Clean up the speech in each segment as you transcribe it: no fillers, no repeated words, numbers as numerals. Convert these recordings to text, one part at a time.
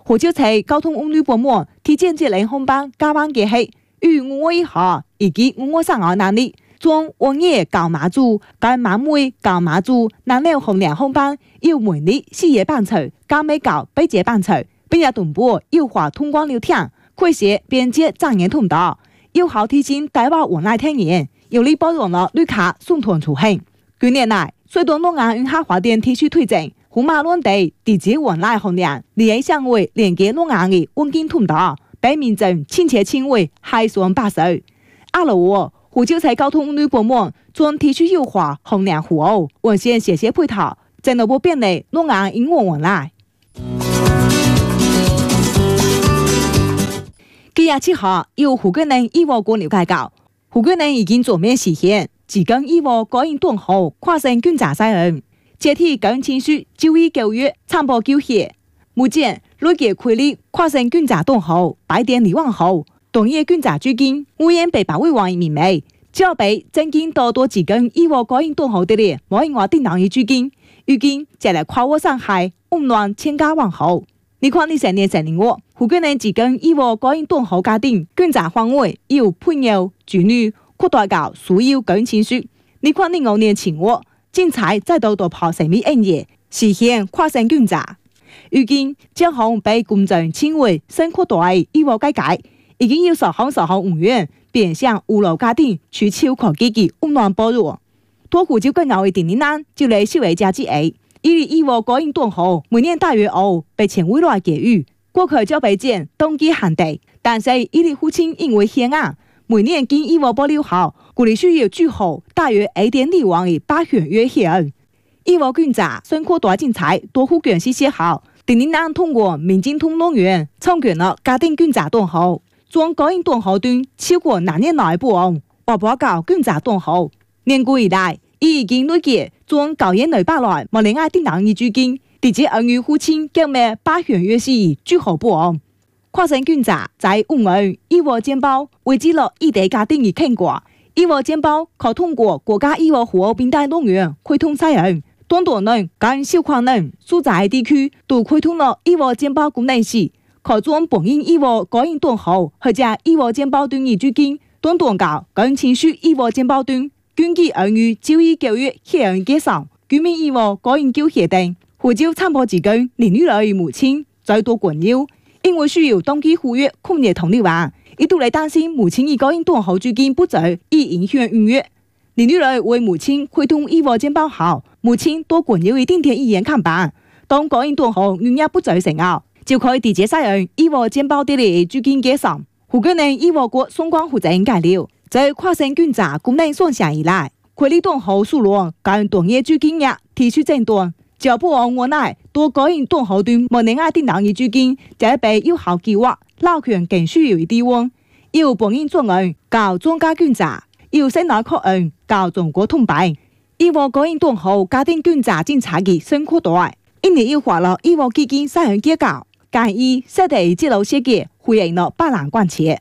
胡椒菜交通安全部門提前節令航班加班嘅係與我以下以及我上岸能力，將往夜到馬祖、跟馬妹到馬祖南寮紅梁航班要每日4夜班次，加尾到8節班次，並且同步優化通關流程，開設便捷展延通道，有效提升台灣往來體驗，有力保障了旅客順暢出行。近年來，隨着兩岸運河發展持續推進，虎馬兩地地質往來航量連向為連接兩岸的穩定通道，被民眾親切稱為海上巴士。阿羅胡椒菜交通安全部門將提出優化航量服務，完善設施配套，進一步便利兩岸營運往來。9月7號，由胡國能義務官了解到，胡國能已經全面實現自貢義務高應頓河跨省檢查使用，接替高應程序就醫9月參保救協。目前累計開立跨省檢查頓河8.2萬戶，同業檢查資金無緣被保衛王明媚，交俾正經多自貢義務高應頓河的咧，冇因話定檔嘅資金，預計將來跨過上海溫暖千家萬戶。你看20年10年我胡國能自貢義務高應頓河家庭檢查範圍由配偶、子女擴大到所有高應程序。你看05年前我精彩再度突破神秘暗夜，實現跨省檢查。如今將項被公眾稱為新擴大義務改革，已經有10項5元變相五老家庭取超科技嘅溫暖保護。多胡椒更牛嘅電力難就嚟消費者之A。義務高應頓河每年大約被稱為來給予，過去就被建冬季限地，但是父親因為險惡，每年經義務保留後，故里需要居後大約1.2萬嘅8元月險。義務檢查新擴大精彩多戶權實施後，電力難通過民進黨農園參權了家庭檢查頓河，將高應頓河段超過2年內不往或報告檢查頓河，年過以來。已經累計將9億200來莫另外定檔嘅資金，直接按於父親購買8元月息居後不往。跨省檢查在5元義務健保維持了異地家庭嘅傾掛，義務健保可通過國家義務服務平台農園開通使用，當地人跟小礦人所在地區都開通了義務健保功能時，可將本應義務高應頓河或者義務健保段嘅資金，當地搞高應程序義務健保段。根據按於就醫9月協議介紹，居民義務高應救協定，胡椒參保自貢年女兒母親再多困擾，因為需要登記赴約控制同理話，一度嚟擔心母親已高應頓河資金不足，以影響預約。年女兒為母親開通義務健保後，母親多困擾一定點醫院看病，當高應頓河預約不足成後，就可以直接使用義務健保的嚟資金介紹。胡國能義務局相關負責人介紹。在跨省檢查功能上線以來，開立頓河數量跟同業資金額提出爭端，交不往我內多高應頓河段莫另外定檔嘅資金，就被有效計劃勞權更需要地方，有本應專案搞專家檢查，有省內確案搞中國通辦，義務高應頓河家庭檢查檢查嘅新擴大，一年優化了義務基金使用結構，建議設定節流設計回應了百人關切。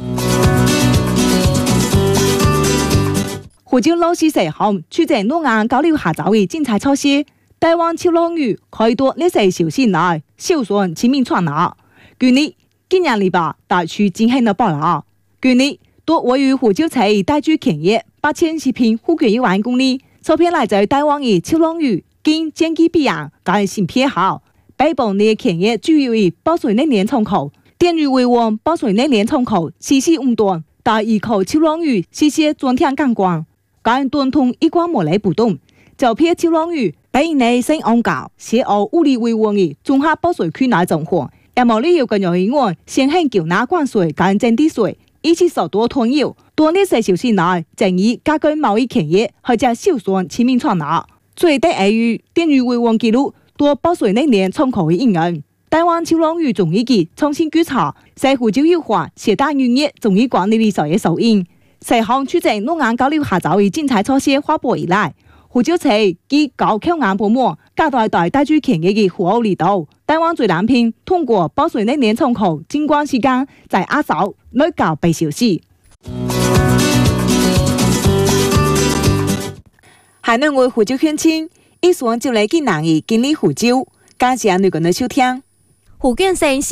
胡椒老師細項出席兩岸交流合作嘅精彩措施，台灣超浪嶼開多24小時內小船親民串流。據日今年禮拜大區進行了報道，據日多位於胡椒菜大區企業8010平戶權1萬公里，照片來自台灣嘅超浪嶼經檢機必陽跟新編號，北部嘅企業主要以保水能源窗口、電力維旺保水能源窗口實施運動，大依靠超浪嶼實施專項監管。跟短通一關莫來不動，照片超浪嶼北內新安高西澳物理維旺嘅綜合保水區內狀況，也冇理由更容易按先行繳納關稅跟徵地稅，以及受到通油，多24小時內正以加工貿易企業或者小船親民串流，最低礙於電力維旺記錄多保水能源窗口嘅應用。台灣超浪嶼綜藝局重新檢查，在胡椒優化攜帶漁業綜藝管理的所嘅首因。細項出席兩岸交流合作嘅精彩措施發布以來，胡椒菜及高口岸部門加大大區企業嘅服務力度。台灣最南邊通過保水能源窗口進關時間在亞洲內較8小時。海南為胡椒鄉親，以上就嚟見人嘅經理胡椒，感謝你哋嘅收聽。 胡建成